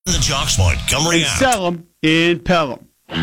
The Jocks Montgomery and app. sell them in Pelham. All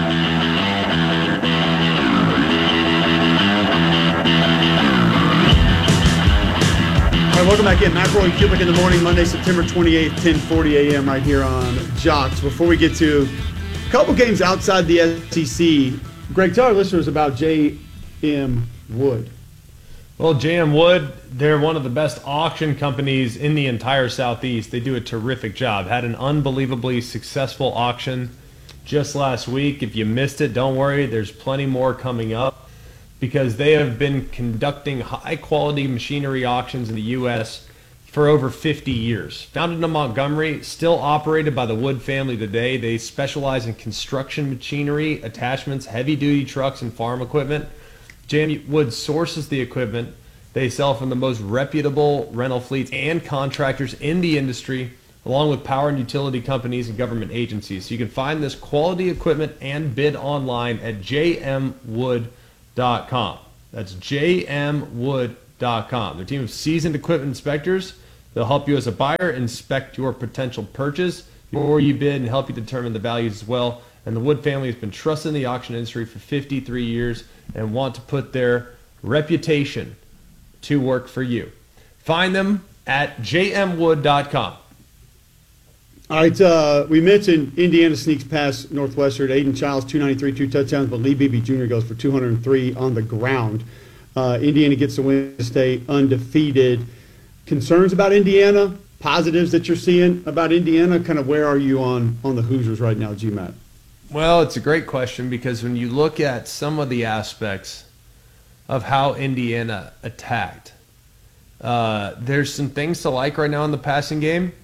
right, welcome back in. Matt Roy, Cubic in the morning, Monday, September 28th, 10:40 a.m. right here on Jocks. Before we get to a couple games outside the SEC, Greg, tell our listeners about J.M. Wood. Well, J.M. Wood, they're one of the best auction companies in the entire Southeast. They do a terrific job. Had an unbelievably successful auction just last week. If you missed it, don't worry. There's plenty more coming up because they have been conducting high-quality machinery auctions in the U.S. for over 50 years. Founded in Montgomery, still operated by the Wood family today. They specialize in construction machinery, attachments, heavy-duty trucks, and farm equipment. J.M. Wood sources the equipment. They sell from the most reputable rental fleets and contractors in the industry, along with power and utility companies and government agencies. So you can find this quality equipment and bid online at jmwood.com. That's jmwood.com. Their team of seasoned equipment inspectors, they'll help you as a buyer inspect your potential purchase before you bid and help you determine the values as well. And the Wood family has been trusted in the auction industry for 53 years and want to put their reputation to work for you. Find them at jmwood.com. All right, we mentioned Indiana sneaks past Northwestern. Aiden Childs, 293, 2 touchdowns, but Lee Beebe Jr. goes for 203 on the ground. Indiana gets the win, stay undefeated. Concerns about Indiana? Positives that you're seeing about Indiana? Kind of where are you on the Hoosiers right now, G-Matt? Well, it's a great question because when you look at some of the aspects of how Indiana attacked, there's some things to like right now in the passing game.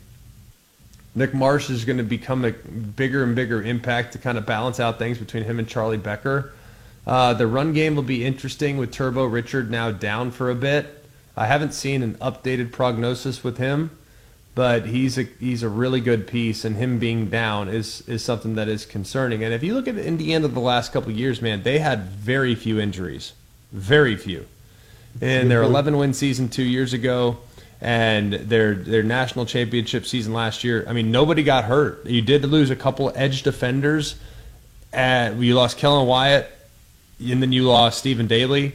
Nick Marsh is going to become a bigger and bigger impact to kind of balance out things between him and Charlie Becker. The run game will be interesting with Turbo Richard now down for a bit. I haven't seen an updated prognosis with him, but he's a really good piece, and him being down is something that is concerning. And if you look at Indiana the last couple of years, man, they had very few injuries. Very few. In their 11-win season 2 years ago and their national championship season last year, I mean, nobody got hurt. You did lose a couple edge defenders. You lost Kellen Wyatt, and then you lost Stephen Daly.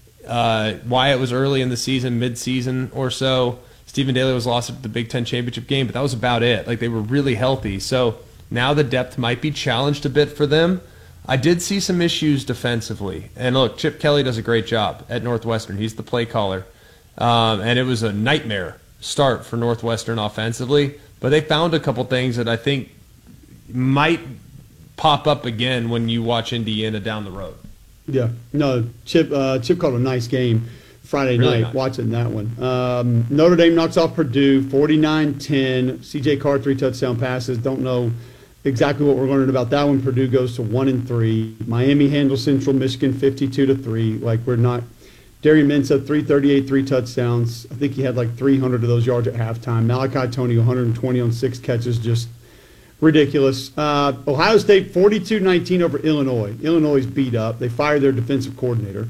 Wyatt was early in the season, mid-season or so. Stephen Daly was lost at the Big Ten championship game, but that was about it. Like, they were really healthy. So now the depth might be challenged a bit for them. I did see some issues defensively. And look, Chip Kelly does a great job at Northwestern. He's the play caller. And it was a nightmare start for Northwestern offensively. But they found a couple things that I think might pop up again when you watch Indiana down the road. Yeah. No, Chip called a nice game Friday Really night, nice. watching that one. Notre Dame knocks off Purdue 49-10. C.J. Carr, 3 touchdown passes. Don't know exactly what we're learning about that one. Purdue goes to 1-3. Miami handles Central Michigan 52-3. Like, we're not. Darian Mensah, 338, 3 touchdowns. I think he had like 300 of those yards at halftime. Malachi Tony, 120 on 6 catches. Just ridiculous. Ohio State 42-19 over Illinois. Illinois is beat up. They fired their defensive coordinator.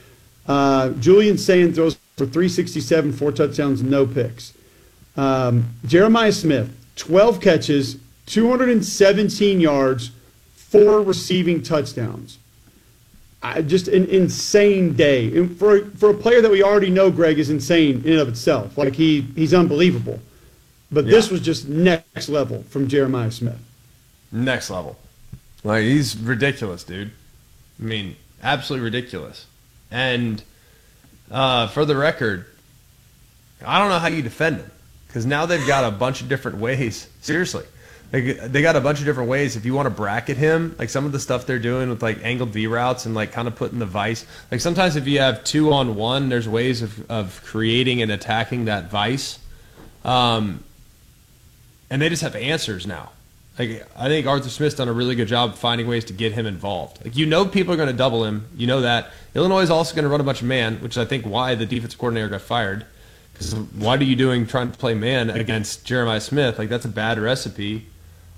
Julian Sand throws for 367, 4 touchdowns, no picks. Jeremiah Smith, 12 catches, 217 yards, 4 receiving touchdowns. Just an insane day. And for a player that we already know, Greg, is insane in and of itself. Like, he's unbelievable. But this was just next level from Jeremiah Smith. Next level. Like, he's ridiculous, dude. I mean, absolutely ridiculous. And for the record, I don't know how you defend him because now they've got a bunch of different ways. Seriously. They got a bunch of different ways. If you want to bracket him, like some of the stuff they're doing with like angled V routes and like kind of putting the vice. Like sometimes if you have 2-on-1, there's ways of creating and attacking that vice. And they just have answers now. Like, I think Arthur Smith's done a really good job of finding ways to get him involved. Like, you know people are going to double him. You know that. Illinois is also going to run a bunch of man, which is, I think, why the defensive coordinator got fired. Because what are you doing trying to play man against Jeremiah Smith? Like, that's a bad recipe.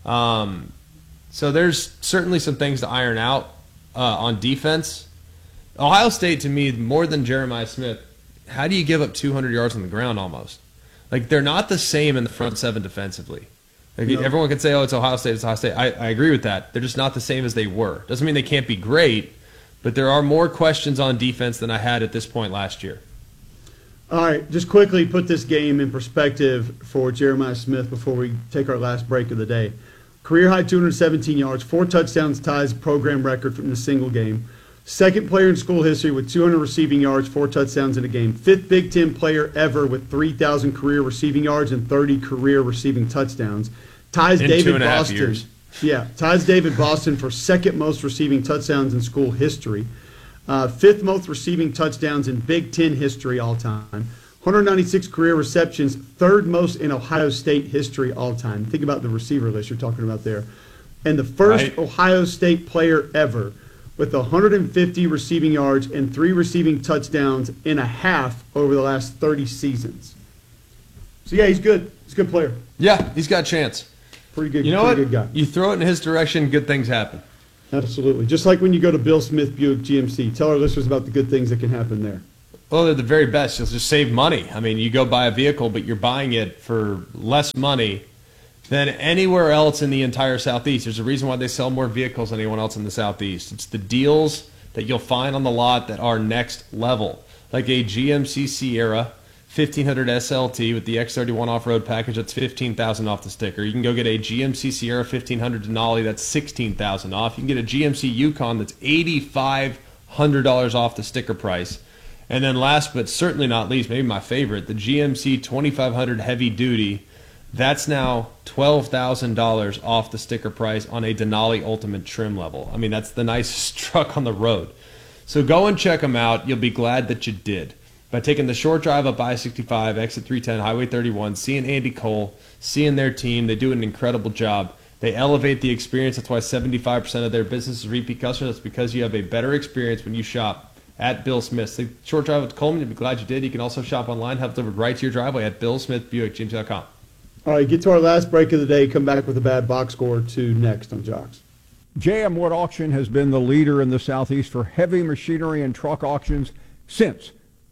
So there's certainly some things to iron out on defense. Ohio State, to me, more than Jeremiah Smith, how do you give up 200 yards on the ground almost? Like, they're not the same in the front seven defensively. Like, No. everyone can say, "Oh, it's Ohio State. It's Ohio State." I agree with that. They're just not the same as they were. Doesn't mean they can't be great, but there are more questions on defense than I had at this point last year. All right, just quickly put this game in perspective for Jeremiah Smith before we take our last break of the day. Career high 217 yards, 4 touchdowns, ties program record from the single game. Second player in school history with 200 receiving yards, 4 touchdowns in a game. 5th Big Ten player ever with 3,000 career receiving yards and 30 career receiving touchdowns. Ties In David 2.5 Boston. years. Yeah, ties David Boston for second most receiving touchdowns in school history. 5th most receiving touchdowns in Big Ten history all time. 196 career receptions, 3rd most in Ohio State history all time. Think about the receiver list you're talking about there. And the first Right. Ohio State player ever with 150 receiving yards and 3 receiving touchdowns in a half over the last 30 seasons. So, yeah, he's good. He's a good player. Yeah, he's got a chance. Pretty good, You know pretty what? good guy. You throw it in his direction, good things happen. Absolutely. Just like when you go to Bill Smith Buick GMC. Tell our listeners about the good things that can happen there. Well, they're the very best. You'll just save money. I mean, you go buy a vehicle, but you're buying it for less money than anywhere else in the entire Southeast. There's a reason why they sell more vehicles than anyone else in the Southeast. It's the deals that you'll find on the lot that are next level. Like a GMC Sierra 1500 SLT with the X31 off-road package, that's $15,000 off the sticker. You can go get a GMC Sierra 1500 Denali, that's $16,000 off. You can get a GMC Yukon that's $8,500 off the sticker price. And then last but certainly not least, maybe my favorite, the GMC 2500 Heavy Duty. That's now $12,000 off the sticker price on a Denali Ultimate trim level. I mean, that's the nicest truck on the road. So go and check them out. You'll be glad that you did. By taking the short drive up I-65, exit 310, Highway 31, seeing Andy Cole, seeing their team, they do an incredible job. They elevate the experience. That's why 75% of their business is repeat customers. That's because you have a better experience when you shop at Bill Smith's. The short drive up to Coleman, you'll be glad you did. You can also shop online, have it delivered right to your driveway at BillSmithBuickGMC.com. All right, get to our last break of the day. Come back with a bad box score or two next on Jocks. J.M. Wood Auction has been the leader in the Southeast for heavy machinery and truck auctions since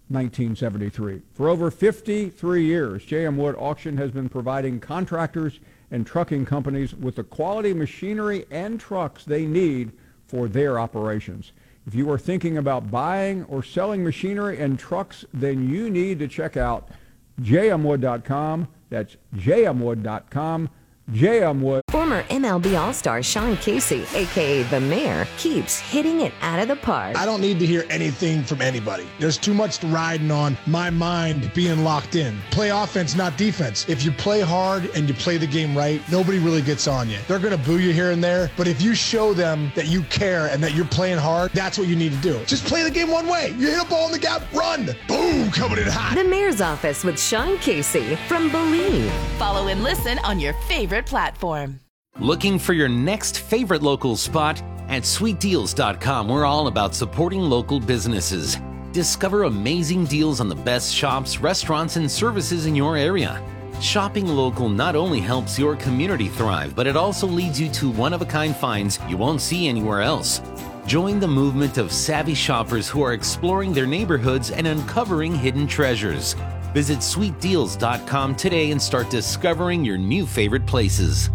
1973. For over 53 years, J.M. Wood Auction has been providing contractors and trucking companies with the quality machinery and trucks they need for their operations. If you are thinking about buying or selling machinery and trucks, then you need to check out jmwood.com. That's jmwood.com. J.M. Wood. Former MLB All-Star Sean Casey, a.k.a. The Mayor, keeps hitting it out of the park. I don't need to hear anything from anybody. There's too much riding on my mind being locked in. Play offense, not defense. If you play hard and you play the game right, nobody really gets on you. They're going to boo you here and there, but if you show them that you care and that you're playing hard, that's what you need to do. Just play the game one way. You hit a ball in the gap, run. Boom, coming in hot. The Mayor's Office with Sean Casey from Believe. Follow and listen on your favorite platform. Looking for your next favorite local spot? At sweetdeals.com, we're all about supporting local businesses. Discover amazing deals on the best shops, restaurants, and services in your area. Shopping local not only helps your community thrive, but it also leads you to one-of-a-kind finds you won't see anywhere else. Join the movement of savvy shoppers who are exploring their neighborhoods and uncovering hidden treasures. Visit sweetdeals.com today and start discovering your new favorite places.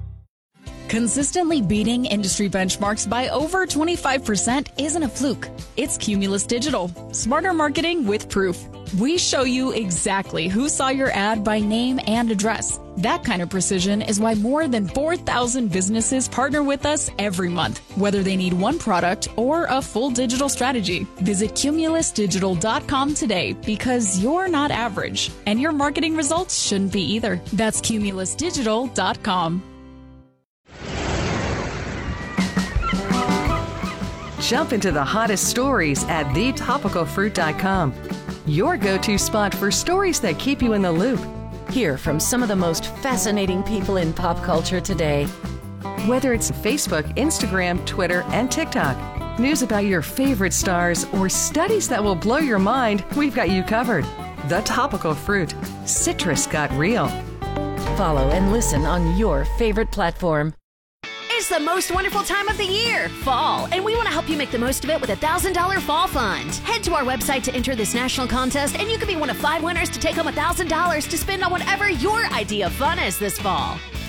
Consistently beating industry benchmarks by over 25% isn't a fluke. It's Cumulus Digital. Smarter marketing with proof. We show you exactly who saw your ad by name and address. That kind of precision is why more than 4,000 businesses partner with us every month, whether they need one product or a full digital strategy. Visit cumulusdigital.com today because you're not average, and your marketing results shouldn't be either. That's cumulusdigital.com. Jump into the hottest stories at thetopicalfruit.com. Your go-to spot for stories that keep you in the loop. Hear from some of the most fascinating people in pop culture today. Whether it's Facebook, Instagram, Twitter, and TikTok, news about your favorite stars, or studies that will blow your mind, we've got you covered. The Topical Fruit. Citrus got real. Follow and listen on your favorite platform. It's the most wonderful time of the year, fall, and we want to help you make the most of it with a $1,000 fall fund. Head to our website to enter this national contest, and you could be one of 5 winners to take home $1,000 to spend on whatever your idea of fun is this fall.